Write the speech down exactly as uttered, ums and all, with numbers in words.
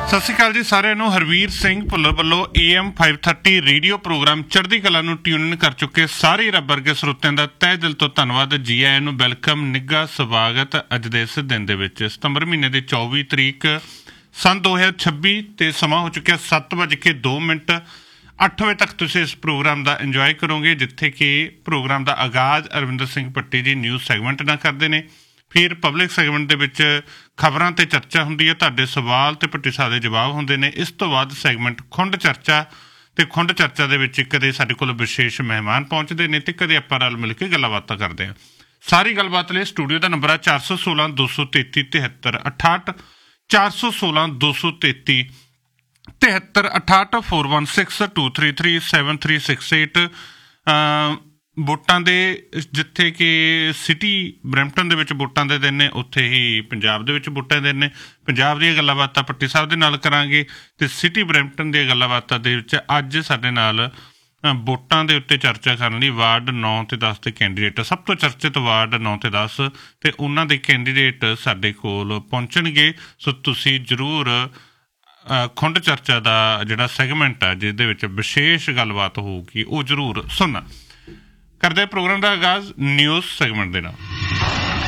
ਸਤਿ ਸ਼੍ਰੀ ਅਕਾਲ ਜੀ ਸਾਰਿਆਂ ਨੂੰ। ਹਰਵੀਰ ਸਿੰਘ ਭੁੱਲਰ ਵੱਲੋਂ A M five thirty radio programme ਚੜ੍ਹਦੀ ਕਲਾ ਨੂੰ ਟਿਊਨ ਇਨ ਕਰ ਚੁੱਕੇ ਸਾਰੇ ਰੱਬ ਵਰਗੇ ਸਰੋਤਿਆਂ ਦਾ ਤਹਿ ਦਿਲ ਤੋਂ ਧੰਨਵਾਦ। ਜੀ ਆਇਆਂ ਨੂੰ ਵੈਲਕਮ, ਨਿੱਘਾ ਸਵਾਗਤ। ਅੱਜ ਦੇ ਇਸ ਦਿਨ ਦੇ ਵਿੱਚ ਸਤੰਬਰ ਮਹੀਨੇ ਦੀ ਚੌਵੀ ਤਰੀਕ ਸੰਨ ਦੋ ਹਜ਼ਾਰ ਛੱਬੀ ਅਤੇ ਸਮਾਂ ਹੋ ਚੁੱਕਿਆ ਸੱਤ ਵੱਜ ਕੇ ਦੋ ਮਿੰਟ। ਅੱਠ ਵਜੇ ਤੱਕ ਤੁਸੀਂ ਇਸ ਪ੍ਰੋਗਰਾਮ ਦਾ ਇੰਜੋਏ ਕਰੋਗੇ, ਜਿੱਥੇ ਕਿ ਪ੍ਰੋਗਰਾਮ ਦਾ ਆਗਾਜ਼ ਅਰਵਿੰਦਰ ਸਿੰਘ ਭੱਟੀ ਜੀ ਨਿਊਜ਼ ਸੈਗਮੈਂਟ ਨਾਲ ਕਰਦੇ ਨੇ। ਫਿਰ ਪਬਲਿਕ ਸੈਗਮੈਂਟ ਦੇ ਵਿੱਚ ਖਬਰਾਂ 'ਤੇ ਚਰਚਾ ਹੁੰਦੀ ਹੈ, ਤੁਹਾਡੇ ਸਵਾਲ ਅਤੇ ਭੱਟੀ ਸਾਹਿਬ ਦੇ ਜਵਾਬ ਹੁੰਦੇ ਨੇ। ਇਸ ਤੋਂ ਬਾਅਦ ਸੈਗਮੈਂਟ ਖੁੰਡ ਚਰਚਾ, ਅਤੇ ਖੁੰਡ ਚਰਚਾ ਦੇ ਵਿੱਚ ਕਦੇ ਸਾਡੇ ਕੋਲ ਵਿਸ਼ੇਸ਼ ਮਹਿਮਾਨ ਪਹੁੰਚਦੇ ਨੇ ਅਤੇ ਕਦੇ ਆਪਾਂ ਰਲ ਮਿਲ ਕੇ ਗੱਲਾਂ ਬਾਤਾਂ ਕਰਦੇ ਹਾਂ। ਸਾਰੀ ਗੱਲਬਾਤ ਲਈ ਸਟੂਡੀਓ ਦਾ ਨੰਬਰ ਆ ਚਾਰ ਸੌ ਸੋਲਾਂ ਦੋ ਸੌ ਤੇਤੀ ਤਿਹੱਤਰ ਅਠਾਹਠ, ਚਾਰ ਸੌ ਸੋਲਾਂ ਦੋ ਸੌ ਤੇਤੀ ਤਿਹੱਤਰ ਅਠਾਹਠ, four one six two three three seven three six eight. ਵੋਟਾਂ ਦੇ ਜਿੱਥੇ ਕਿ ਸਿਟੀ ਬਰੈਂਪਟਨ ਦੇ ਵਿੱਚ ਵੋਟਾਂ ਦੇ ਦਿਨ ਨੇ, ਉੱਥੇ ਹੀ ਪੰਜਾਬ ਦੇ ਵਿੱਚ ਵੋਟਾਂ ਦੇ ਦਿਨ ਨੇ। ਪੰਜਾਬ ਦੀਆਂ ਗੱਲਾਂ ਬਾਤਾਂ ਭੱਟੀ ਸਾਹਿਬ ਦੇ ਨਾਲ ਕਰਾਂਗੇ ਅਤੇ ਸਿਟੀ ਬਰੈਂਪਟਨ ਦੀਆਂ ਗੱਲਾਂ ਬਾਤਾਂ ਦੇ ਵਿੱਚ ਅੱਜ ਸਾਡੇ ਨਾਲ ਵੋਟਾਂ ਦੇ ਉੱਤੇ ਚਰਚਾ ਕਰਨ ਲਈ ਵਾਰਡ ਨੌ ਅਤੇ ਦਸ ਦੇ ਕੈਂਡੀਡੇਟ, ਸਭ ਤੋਂ ਚਰਚਿਤ ਵਾਰਡ ਨੌ ਅਤੇ ਦਸ ਅਤੇ ਉਹਨਾਂ ਦੇ ਕੈਂਡੀਡੇਟ ਸਾਡੇ ਕੋਲ ਪਹੁੰਚਣਗੇ। ਸੋ ਤੁਸੀਂ ਜ਼ਰੂਰ ਖੁੰਡ ਚਰਚਾ ਦਾ ਜਿਹੜਾ ਸੈਗਮੈਂਟ ਆ, ਜਿਹਦੇ ਵਿੱਚ ਵਿਸ਼ੇਸ਼ ਗੱਲਬਾਤ ਹੋਊਗੀ, ਉਹ ਜ਼ਰੂਰ ਸੁਣਨਾ। ਕਰਦੇ ਪ੍ਰੋਗਰਾਮ ਦਾ ਆਗਾਜ਼ ਨਿਊਜ਼ ਸੈਗਮੈਂਟ ਦੇ ਨਾਲ।